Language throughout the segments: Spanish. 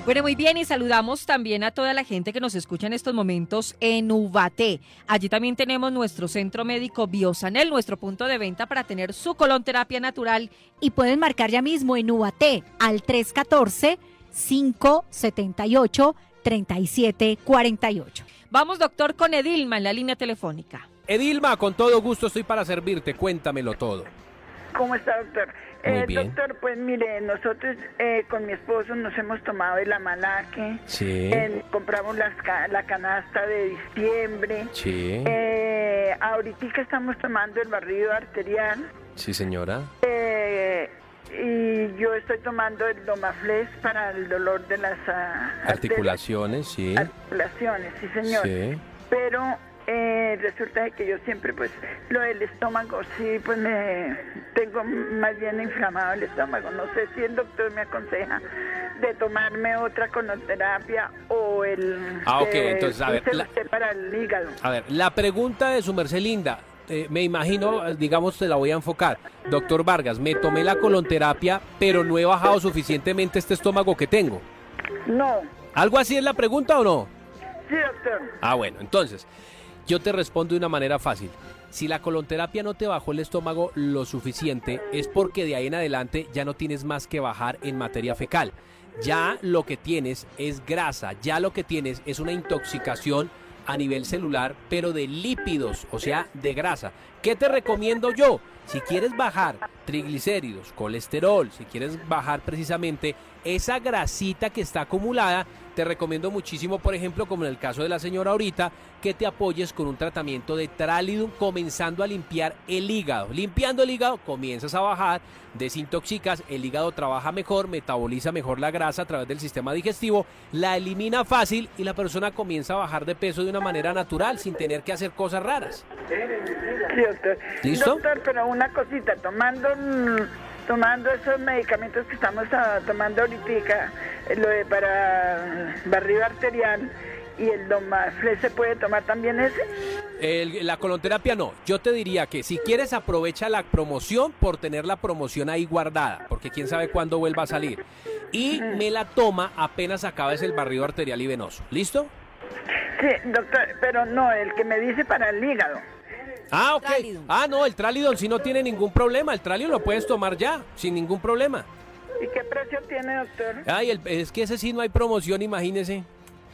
Bueno, muy bien, y saludamos también a toda la gente que nos escucha en estos momentos en Ubaté. Allí también tenemos nuestro centro médico Biosanel, nuestro punto de venta para tener su colonterapia natural. Y pueden marcar ya mismo en Ubaté al 314-578-3748. Vamos, doctor, con Edilma en la línea telefónica. Edilma, con todo gusto estoy para servirte, cuéntamelo todo. ¿Cómo está, doctor? Muy bien. Doctor, pues mire, nosotros con mi esposo nos hemos tomado el amalaque. Sí. Compramos la canasta de diciembre. Sí. Ahorita estamos tomando el barrido arterial. Sí, señora. Y yo estoy tomando el Domaflex para el dolor de las articulaciones, sí. Articulaciones, sí, señor. Sí. Pero resulta que yo siempre, pues, lo del estómago, sí, pues me tengo más bien inflamado el estómago. No sé si el doctor me aconseja de tomarme otra coloterapia o el... Ok, entonces, a ver... para el hígado. A ver, la pregunta de su merced linda, me imagino, digamos, te la voy a enfocar. Doctor Vargas, me tomé la colonterapia, pero no he bajado suficientemente este estómago que tengo. No. ¿Algo así es la pregunta o no? Sí, doctor. Ah, bueno, entonces... Yo te respondo de una manera fácil. Si la colonterapia no te bajó el estómago lo suficiente, es porque de ahí en adelante ya no tienes más que bajar en materia fecal. Ya lo que tienes es grasa, ya lo que tienes es una intoxicación a nivel celular, pero de lípidos, o sea, de grasa. ¿Qué te recomiendo yo? Si quieres bajar triglicéridos, colesterol, si quieres bajar precisamente esa grasita que está acumulada, te recomiendo muchísimo, por ejemplo, como en el caso de la señora ahorita, que te apoyes con un tratamiento de Tralidum, comenzando a limpiar el hígado. Limpiando el hígado, comienzas a bajar, desintoxicas, el hígado trabaja mejor, metaboliza mejor la grasa a través del sistema digestivo, la elimina fácil y la persona comienza a bajar de peso de una manera natural, sin tener que hacer cosas raras. Sí, doctor. ¿Listo? Doctor, pero una cosita, tomando esos medicamentos que estamos tomando ahorita, lo de para barrido arterial y el Domaflex, ¿se puede tomar también ese? La colonterapia no. Yo te diría que si quieres aprovecha la promoción por tener la promoción ahí guardada, porque quién sabe cuándo vuelva a salir. Y me la toma apenas acabes el barrido arterial y venoso. ¿Listo? Sí, doctor, pero no, el que me dice para el hígado. Ah, ok. Ah, no, el Tralidon sí no tiene ningún problema. El Tralidon lo puedes tomar ya, sin ningún problema. ¿Y qué precio tiene, doctor? Ay, es que ese sí no hay promoción, imagínese.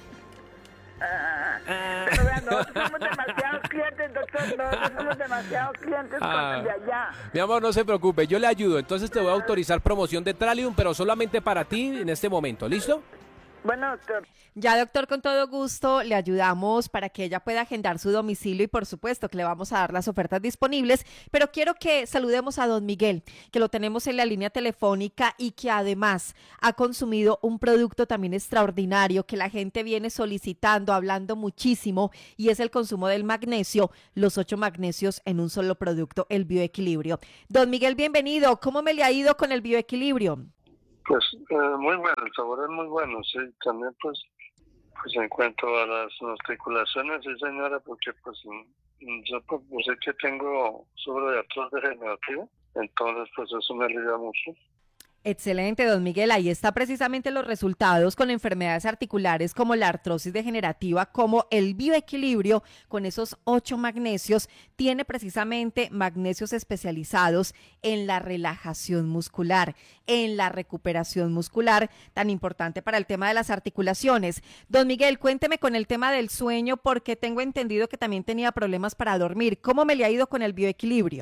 Pero vean, nosotros somos demasiados clientes, doctor. Nosotros somos demasiados clientes de allá. Mi amor, no se preocupe, yo le ayudo. Entonces te voy a autorizar promoción de Tralidum, pero solamente para ti en este momento. ¿Listo? Bueno, doctor. Ya, doctor, con todo gusto le ayudamos para que ella pueda agendar su domicilio y por supuesto que le vamos a dar las ofertas disponibles, pero quiero que saludemos a don Miguel, que lo tenemos en la línea telefónica y que además ha consumido un producto también extraordinario que la gente viene solicitando, hablando muchísimo, y es el consumo del magnesio, los 8 magnesios en un solo producto, el bioequilibrio. Don Miguel, bienvenido. ¿Cómo me le ha ido con el bioequilibrio? Pues muy bueno, el sabor es muy bueno, sí, también pues en cuanto a las articulaciones, sí señora, porque pues yo pues sé que sufro de artrosis degenerativa, entonces pues eso me alivia mucho. Excelente, don Miguel. Ahí está precisamente los resultados con enfermedades articulares como la artrosis degenerativa, como el bioequilibrio con esos 8 magnesios. Tiene precisamente magnesios especializados en la relajación muscular, en la recuperación muscular, tan importante para el tema de las articulaciones. Don Miguel, cuénteme con el tema del sueño, porque tengo entendido que también tenía problemas para dormir. ¿Cómo me le ha ido con el bioequilibrio?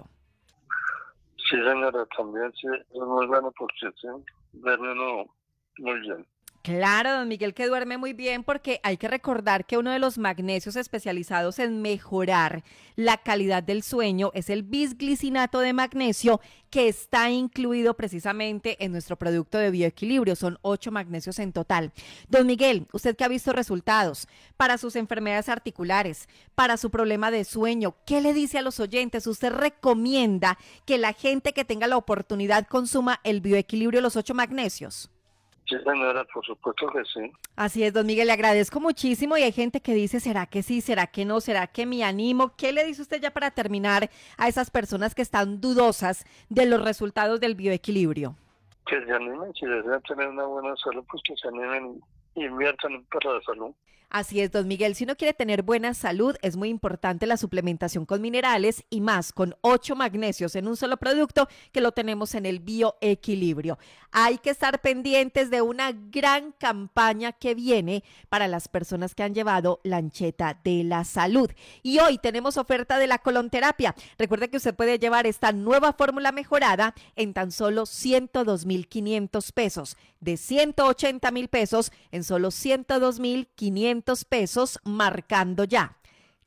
Sí, señora, también sí, es muy bueno porque sí, duerme uno muy bien. Claro, don Miguel, que duerme muy bien, porque hay que recordar que uno de los magnesios especializados en mejorar la calidad del sueño es el bisglicinato de magnesio, que está incluido precisamente en nuestro producto de bioequilibrio. Son 8 magnesios en total. Don Miguel, usted que ha visto resultados para sus enfermedades articulares, para su problema de sueño, ¿qué le dice a los oyentes? ¿Usted recomienda que la gente que tenga la oportunidad consuma el bioequilibrio, los 8 magnesios? Sí, señora, por supuesto que sí. Así es, don Miguel, le agradezco muchísimo, y hay gente que dice, ¿será que sí? ¿Será que no? ¿Será que me animo? ¿Qué le dice usted ya para terminar a esas personas que están dudosas de los resultados del bioequilibrio? que se animen, si desean tener una buena salud, pues que se animen y inviertan en perro de salud. Así es, don Miguel, si uno quiere tener buena salud, es muy importante la suplementación con minerales y más con 8 magnesios en un solo producto que lo tenemos en el Bioequilibrio. Hay que estar pendientes de una gran campaña que viene para las personas que han llevado la ancheta de la salud. Y hoy tenemos oferta de la colonterapia. Recuerde que usted puede llevar esta nueva fórmula mejorada en tan solo 102,500 pesos. De 180,000 pesos en solo 102,500 pesos, marcando ya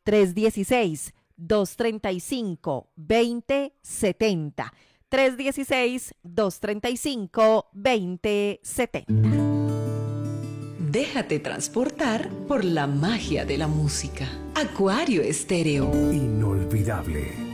316-235-2070. 316-235-2070. Déjate transportar por la magia de la música. Acuario Estéreo. Inolvidable.